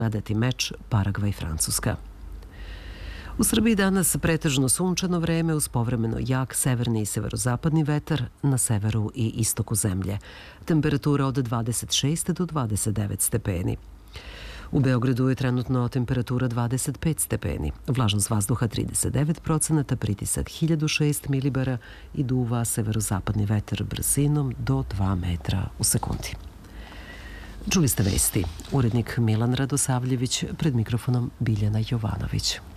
gledati meč Paragvaj-Francuska. U Srbiji danas pretežno sunčano vreme uz povremeno jak severni i severozapadni vetar na severu i istoku zemlje. Temperatura od 26 do 29 stepeni. U Beogradu je trenutno temperatura 25 stepeni, vlažnost vazduha 39%, pritisak 1006 milibara i duva severozapadni vetar brzinom do 2 metra u sekundi. Čuli ste vesti. Urednik Milan Radosavljević, pred mikrofonom Biljana Jovanović.